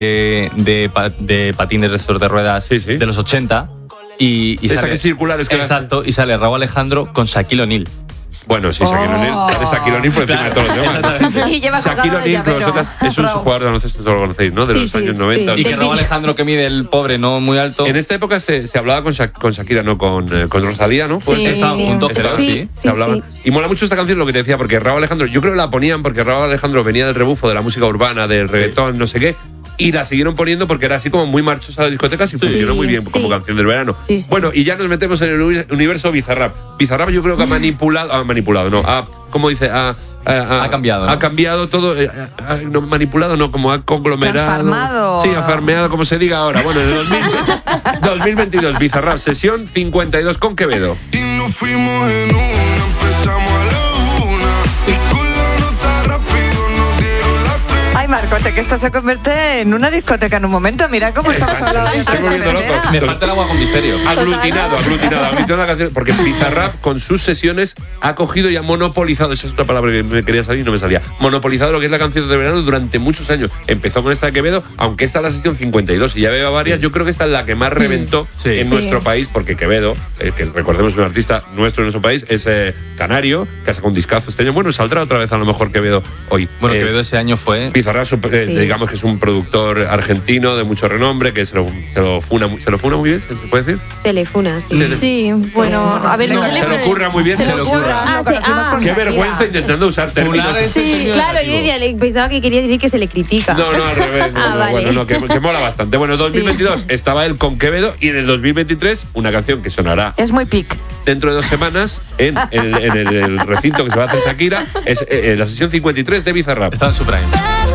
de patines de estos de ruedas de los 80. Y esa sale, que es circular, es que exacto, y sale Rauw Alejandro con Shaquille O'Neal. Bueno, sí, Shaquille O'Neal. Sale Shaquille O'Neal por encima de todos los demás. Y lleva Shaquille O'Neal, que vosotras es un jugador de baloncesto, lo conocéis, ¿no? De los años 90. Y que Rauw Alejandro, que mide el pobre, no muy alto. En esta época se hablaba con Shakira, no con Rosalía, ¿no? Sí, estaban juntos, creo. Se hablaban. Y mola mucho esta canción, lo que te decía, porque Rauw Alejandro, yo creo que la ponían porque Rauw Alejandro venía del rebufo de la música urbana, del reggaetón, no sé qué. Y la siguieron poniendo porque era así como muy marchosa a las discotecas y funcionó muy bien como canción del verano. Bueno, y ya nos metemos en el universo Bizarrap. Bizarrap yo creo que ha manipulado, no, ¿cómo dice? Ha cambiado. ¿No? Ha cambiado todo, no, manipulado, no, como ha conglomerado. Transformado. Sí, ha farmeado, como se diga ahora. Bueno, en el 2022, Bizarrap, sesión 52 con Quevedo. Y nos fuimos en una, empezamos a la una. Y con la nota rápido nos dieron las tres. Ay, Marcote, que esto se convierte en una discoteca en un momento. Mira cómo estamos hablando de Estoy volviendo loco. Me falta el agua con misterio. Aglutinado la canción. Porque Bizarrap, con sus sesiones, ha cogido y ha monopolizado. Esa es otra palabra que me quería salir y no me salía. Monopolizado lo que es la canción de verano durante muchos años. Empezó con esta de Quevedo, aunque esta es la sesión 52 y ya veo varias. Yo creo que esta es la que más reventó en nuestro país, porque Quevedo, que recordemos un artista nuestro en nuestro país, es canario, que ha sacado un discazo este año. Bueno, saldrá otra vez a lo mejor Quevedo hoy. Bueno, Quevedo ese año fue... Bizarrap, digamos que es un productor argentino de mucho renombre, que se lo funa muy bien, ¿se puede decir? Se le funa, Sí, bueno, a ver, no se le ocurra muy bien, se le ocurra. Qué vergüenza intentando usar términos. Sí, claro, yo pensaba que quería decir que se le critica. No, al revés. Vale. Bueno, que mola bastante. Bueno, 2022 estaba él con Quevedo y en el 2023 una canción que sonará es muy pic. Dentro de 2 semanas en el recinto que se va a hacer Shakira es la sesión 53 de Bizarrap. Está en su prime.